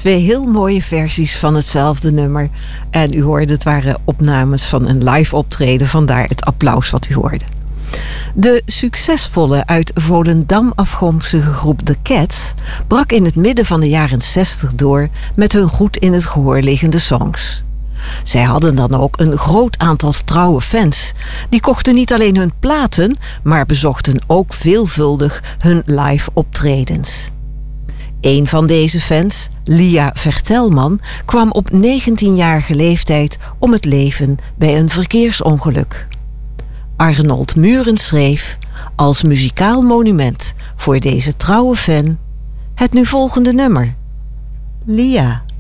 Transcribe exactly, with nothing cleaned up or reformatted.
Twee heel mooie versies van hetzelfde nummer. En u hoorde, het waren opnames van een live optreden, vandaar het applaus wat u hoorde. De succesvolle uit Volendam afkomstige groep The Cats brak in het midden van de jaren zestig door met hun goed in het gehoor liggende songs. Zij hadden dan ook een groot aantal trouwe fans. Die kochten niet alleen hun platen, maar bezochten ook veelvuldig hun live optredens. Een van deze fans, Lia Vertelman, kwam op negentienjarige leeftijd om het leven bij een verkeersongeluk. Arnold Muren schreef als muzikaal monument voor deze trouwe fan het nu volgende nummer. Lia.